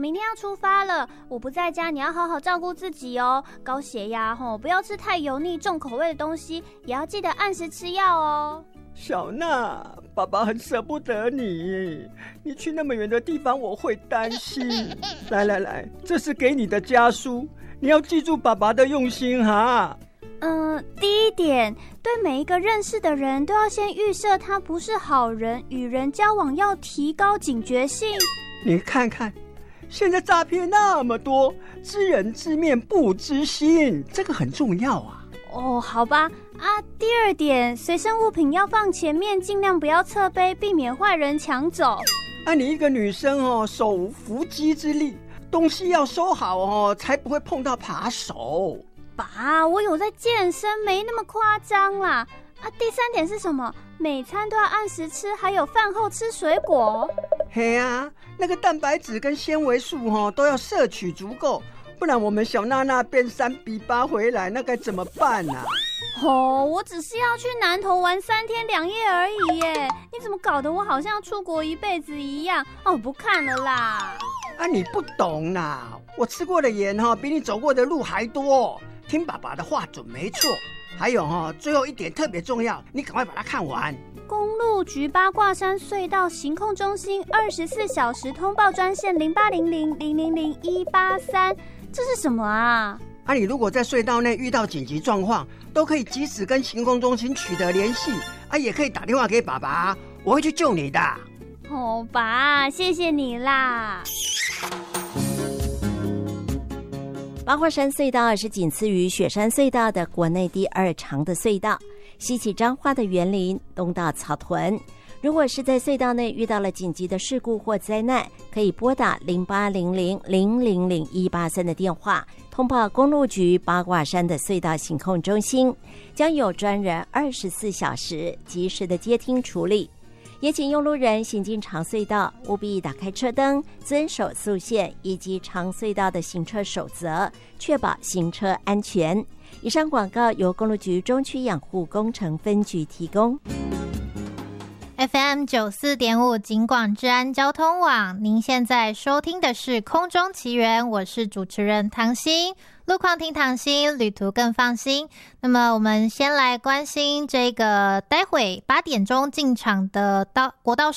明天要出发了，我不在家，你要好好照顾自己哦。高血压不要吃太油腻重口味的东西，也要记得按时吃药哦。 小娜，爸爸很舍不得你，你去那么远的地方我会担心。来，这是给你的家书，你要记住爸爸的用心哈。 第一点，对每一个认识的人都要先预设他不是好人，与人交往要提高警觉性。 你看看，现在诈骗那么多，知人知面不知心，这个很重要啊。 好吧第二点，随身物品要放前面，尽量不要侧背，避免坏人抢走。 你一个女生手无缚鸡之力，东西要收好才不会碰到扒手。 爸，我有在健身，没那么夸张啦。第三点是什么？每餐都要按时吃，还有饭后吃水果。 嘿啊，那个蛋白质跟纤维素都要摄取足够，不然我们小娜娜变3比8回来，那该怎么办啊？ 我只是要去南投玩3天2夜而已耶，你怎么搞得我好像要出国一辈子一样？不看了啦。 你不懂啦，我吃过的盐比你走过的路还多，听爸爸的话准没错。还有最后一点特别重要，你赶快把它看完。 公路局八卦山隧道行控中心24小时通报专线0800000183，这是什么啊？ 你如果在隧道内遇到紧急状况，都可以及时跟行控中心取得联系，也可以打电话给爸爸，我会去救你的。 爸，谢谢你啦。 八卦山隧道是仅次于雪山隧道的国内第2长的隧道，西起彰化的园林，东到草屯。如果是在隧道内遇到了紧急的事故或灾难，可以拨打0800000183的电话，通报公路局八卦山的隧道行控中心，将有专人24小时及时的接听处理。也请用路人行进长隧道务必打开车灯，遵守速限以及长隧道的行车守则，确保行车安全。以上广告由公路局中区养护工程分局提供。 FM 94.5警广治安交通网，您现在收听的是空中奇缘，我是主持人唐心。路况听唐心，旅途更放心。那么我们先来关心这个待会8点钟进场的国道